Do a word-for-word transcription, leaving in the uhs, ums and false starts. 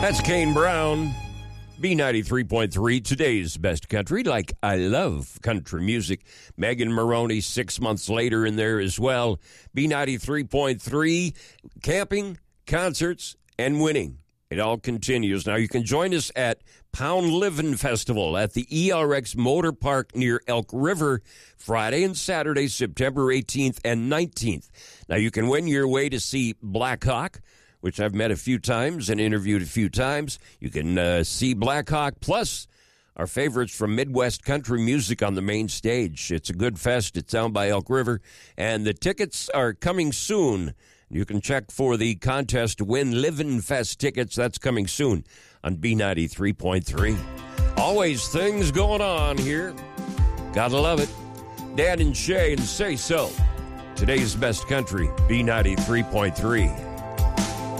That's Kane Brown, B ninety-three point three, today's best country, like I love country music. Megan Maroney, six months later in there as well. B ninety-three point three, camping, concerts, and winning. It all continues. Now, you can join us at Pound Livin' Festival at the E R X Motor Park near Elk River, Friday and Saturday, September eighteenth and nineteenth. Now, you can win your way to see Black Hawk, which I've met a few times and interviewed a few times. You can uh, see Black Hawk, plus our favorites from Midwest country music on the main stage. It's a good fest. It's down by Elk River, and the tickets are coming soon. You can check for the contest to win Livin' Fest tickets. That's coming soon on B ninety-three point three. Always things going on here. Gotta love it. Dan and Shay and Say So. Today's best country, B ninety-three point three.